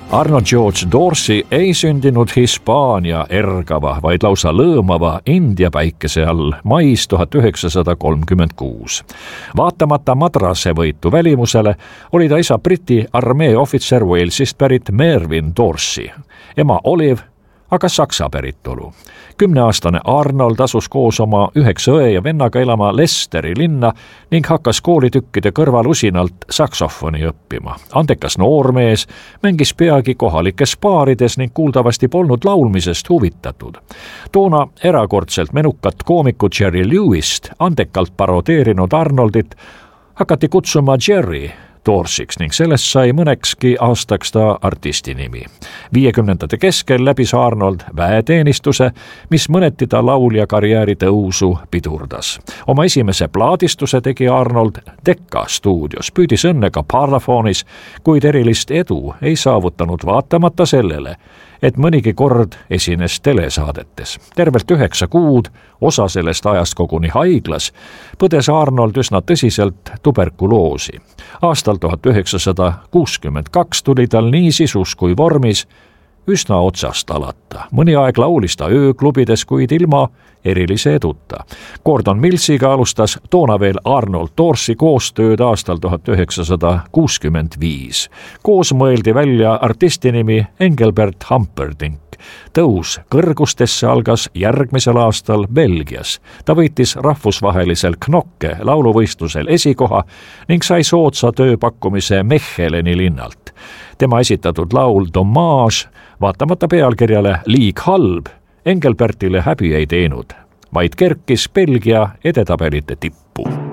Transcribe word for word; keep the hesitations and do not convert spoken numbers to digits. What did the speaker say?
Arnold George Dorsey ei sündinud Hispaania ergava, vaid lausa lõõmava India päikese all mais tuhat üheksasada kolmkümmend kuus. Vaatamata madrase võitu välimusele oli ta isa Briti armee ohvitser Walesist pärit Mervyn Dorsey, ema Olive aga saksa päritolu. Kümneaastane Arnold asus koos oma üheksa õe ja vennaga elama Leicesteri linna ning hakkas koolitükkide kõrval usinalt saksofoni õppima. Andekas noormees mängis peagi kohalikes baarides ning kuuldavasti polnud laulmisest huvitatud. Toona erakordselt menukat koomiku Jerry Lewist andekalt parodeerinud Arnoldit hakati kutsuma Jerry Dorsiks ning sellest sai mõnekski aastaks ta artisti nimi. viiekümnendate keskel läbis Arnold väeteenistuse, mis mõneti ta laulja karjääri tõusu pidurdas. Oma esimese plaadistuse tegi Arnold Decca stuudios, püüdis õnne ka Parlafonis, kuid erilist edu ei saavutanud vaatamata sellele, et mõnigi kord esines telesaadetes. Tervelt üheksa kuud, osa sellest ajast koguni haiglas, põdes Arnold üsna tõsiselt tuberkuloosi. Aastal tuhat üheksasada kuuskümmend kaks tuli tal nii sisus kui vormis üsna otsast alata. Mõni aeg laulis ta ööklubides, kuid ilma erilise eduta. Gordon Millsiga alustas toona veel Arnold Dorsey koostööd aastal tuhat üheksasada kuuskümmend viis. Koos mõeldi välja artisti nimi Engelbert Humperdinck. Tõus kõrgustesse algas järgmisel aastal Belgias. Ta võitis rahvusvahelisel Knokke lauluvõistlusel esikoha ning sai soodsa tööpakkumise Mecheleni linnalt. Tema esitatud laul Dommage, vaatamata pealkirjale Liig halb, Engelbertile häbi ei teinud, vaid kerkis Belgia edetabelite tippu.